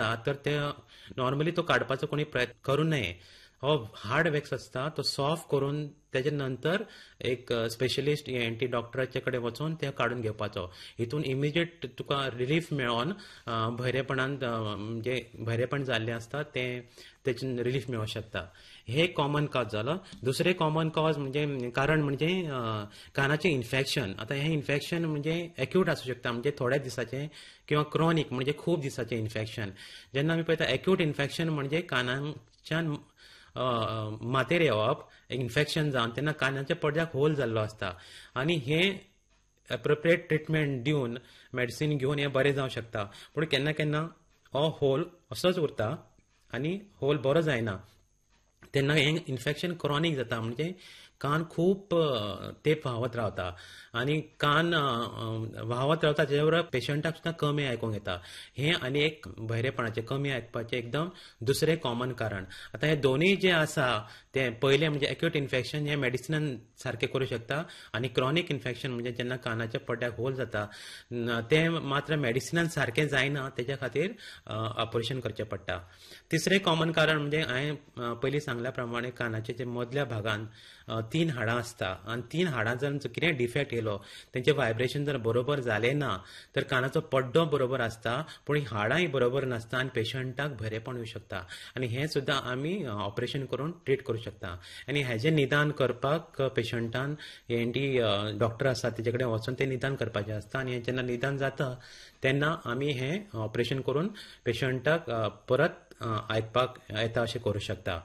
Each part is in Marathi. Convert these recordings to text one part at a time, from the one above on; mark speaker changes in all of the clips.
Speaker 1: आसता तर ते नॉर्मली तो काडपाचो कोणी प्रयत्न करू नये. हो हार्ड वॅक्स असता तो सॉफ्ट करून त्याच्या नंतर एक स्पेशलिस्ट एनटी डॉक्टराचे कडेन वचून ते काढून घेवपाचो. हितून इमिजिएट तुका रिलीफ मेळोन भयरेपणान म्हणजे भयरेपण जाल्लें आसता ते त्याच्यान रिलीफ मेळूंक शकता. हे कॉमन कॉज जालो. दुसरे कॉमन कॉज म्हणजे कारण म्हणजे कानाचे इन्फेक्शन. आता हे इन्फेक्शन म्हणजे एक्यूट आसूं शकता, म्हणजे थोड्या दिसाचे किंवा क्रॉनिक म्हणजे खूप दिसाचे इन्फेक्शन. जेन्ना आमी पळयता एक्यूट इन्फेक्शन म्हणजे कानाच्यान मातेर येवप, इन्फेक्शन जावन तेन्ना कानाच्या पडद्याक होल जाल्लो आसता आनी हे एप्रोप्रिएट ट्रिटमेंट दिवन मेडिसीन घेवन हे बरें जावंक शकता. पूण केन्ना केन्ना हो होल असोच उरता आनी होल बरो जायना. तेन्ना हें इन्फेक्शन क्रॉनिक जाता, म्हणजे कान खूप तेंप व्हांवत रावता आनी कान व्हांवत रावता तेच्या बरोबर पेशंटाक सुद्दां कमी आयकूंक येता. हें आनी एक बहिरेपणाचें कमी आयकपाचें एकदम दुसरें कॉमन कारण. आता हे दोनूय जे आसा ते पयलें म्हणजे एक्यूट इन्फेक्शन हें मेडिसिनान सारकें करूं शकता आनी क्रॉनिक इन्फेक्शन म्हणजे जेन्ना कानाच्या पड्ड्याक होल जाता तें मात्र मेडिसिनान सारकें जायना, तेच्या खातीर ऑपरेशन करचें पडटा. तिसरें कॉमन कारण म्हणजे हांवें पयलीं सांगल्या प्रमाणे कानाच्या जे मदल्या भागान 3 हाडां आसता आनी 3 हाडां जर कितेंय डिफेक्ट येयलो, तेंचें व्हायब्रेशन जर बरोबर जालें ना तर कानाचो पड्डो बरोबर आसता पूण हाडांय बरोबर नासता आनी पेशंटाक बरेपण येवंक शकता. आनी हें सुद्दां आमी ऑपरेशन करून ट्रीट करूं शकता. आनी हेजें निदान करपाक पेशंटान एनटी डॉक्टर आसा तेजे कडेन वचून तें निदान करपाचें आसता आनी जेन्ना निदान जाता तेन्ना आमी हें ऑपरेशन करून पेशंटाक परत आयकपाक येता अशें करूं शकता.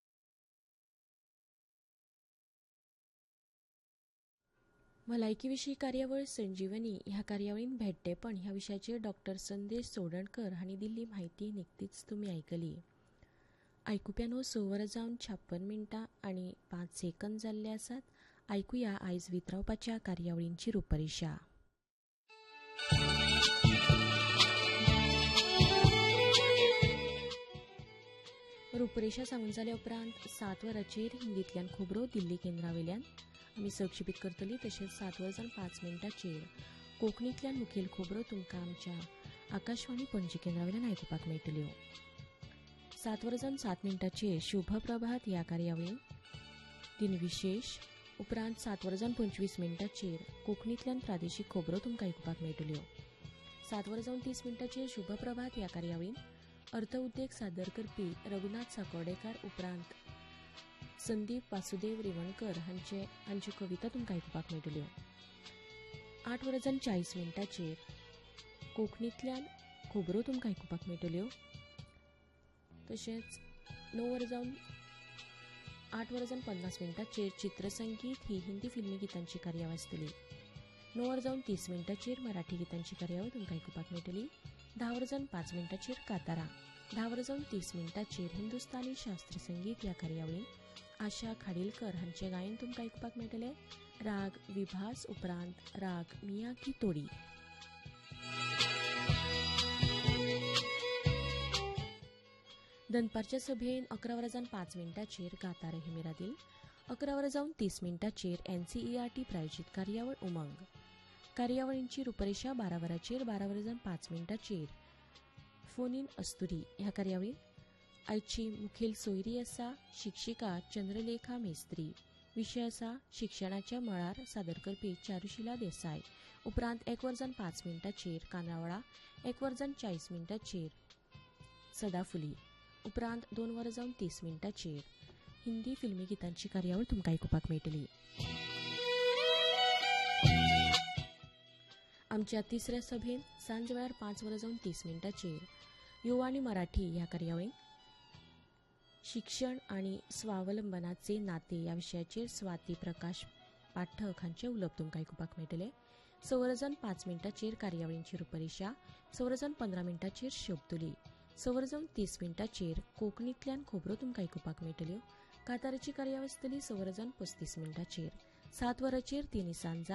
Speaker 2: भलायकी विशीं कार्यावळ संजीवनी ह्या कार्यावळीन भेड्डेपण ह्या विशयाचेर डॉक्टर संदेश सोडणकर हांणी दिल्ली म्हायती निकतीच तुमी आयकली. आयकुप्यानो 6:56 आनी 5 सेकंद जाल्ले आसात. आयकुया आयज वितरावपाच्या कार्यावळींची रुपरेषा. रुपरेषा सांगून जाल्या उपरांत 7 वरांचेर हिंदींतल्यान खबरो दिल्ली केंद्रावेल्यान आमी संक्षिपीत करतली. तशेंच 7:05 कोंकणींतल्यान मुखेल खबरो तुमकां आमच्या आकाशवाणी पणजी केंद्रावेल्यान आयकुपाक मेळटल्यो. 7:07 शुभ प्रभात ह्या कार्यावळीन दिनविशेश उपरांत 7:25 कोंकणींतल्यान प्रादेशीक खबरो तुमकां आयकुपाक मेळटल्यो. 7:30 शुभ प्रभात ह्या कार्यावळीन अर्थ उद्देग सादर करपी रघुनाथ साकोडेकार उपरांत संदीप वासुदेव रेवणकर हांची कविता तुमकां आयकुपाक मेळटल्यो. 8:40 कोंकणींतल्यान खबरो तुमकां आयकुपाक मेळटल्यो. तशेंच 8:50 चित्रसंगीत ही हिंदी फिल्मी गितांची कार्यावळ आसतली. 9:30 मराठी गितांची कार्यावळ तुमकां आयकुपाक मेळटली. 10:05 कातारां. 10:30 हिंदुस्तानी शास्त्रीय संगीत ह्या कार्यावळीन आशा खाडीलकर हांचें गायन तुमकां आयकुपाक मेळटलें. राग विभास उपरांत राग मिया की तोडी. दनपारच्या सभेन 11:05 गाता रही मेरा दिल. 11:30 NCERT प्रायोजित कार्यावळ उमंग. कार्यावळींची रुपरेषा 12:05 फोन इन अस्तुरी ह्या कार्यावळीन आयची मुखेल सोयरी आसा शिक्षिका चंद्रलेखा मेस्त्री. विशय आसा शिक्षणाच्या मळार सादर करपी चारुशिला देसाय. उपरांत 1:05 कांदळा. 1:40 सदाफुली. उपरांत 2:30 हिंदी फिल्मी गितांची कार्यावळ तुमकां आयकुपाक मेळटली. आमच्या तिसऱ्या सभेन सांज वेळार 5:30 युवा आनी मराठी ह्या कार्यावळीन शिक्षण आनी स्वावलंबनाचे नाते ह्या विशयाचेर स्वाती प्रकाश पाठक हांचे उलोवप तुमकां आयकुपाक मेळटलें. 6:05 कार्यावळींची रुपरेषा. 6:15 शब्दुली. 6:30 कोंकणींतल्यान खबरो तुमकां आयकुपाक मेळटल्यो. काताराची कार्यावळ आसतली 6:35 7 वरांचेर तिनी सांजा.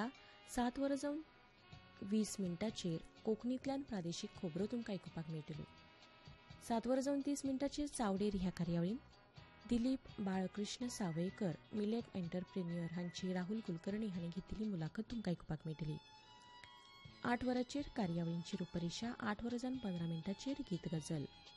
Speaker 2: 7:20 कोंकणींतल्यान प्रादेशीक खबरो तुमकां आयकुपाक मेळटल्यो. 7:30 चावडेर ह्या कार्यावळीन दिलीप बाळकृष्ण सावयकर मिलेट एंटरप्रेन्युअर हांची राहुल कुलकर्णी हांणी घेतिल्ली मुलाखत तुमकां आयकुपाक मेळटली. 8 वरांचेर कार्यावळींची रुपरेषा. 8:15 गीत गजल.